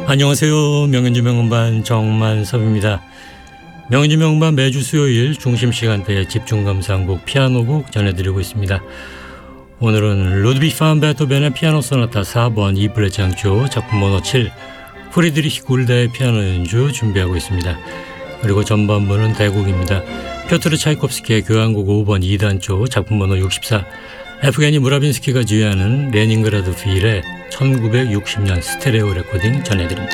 안녕하세요. 명현주 명음반 정만섭입니다. 명현주 명음반 매주 수요일 중심 시간대에 집중 감상곡 피아노곡 전해드리고 있습니다. 오늘은 루드비히 반 베토벤의 피아노 소나타 4번 E플랫 장조 작품 번호 7 프리드리히 굴다의 피아노 연주 준비하고 있습니다. 그리고 전반부는 대곡입니다. 피오트르 차이콥스키의 교향곡 5번 2단조 작품 번호 64 에프게니 무라빈스키가 지휘하는 레닌그라드 필의 1960년 스테레오 레코딩 전해드립니다.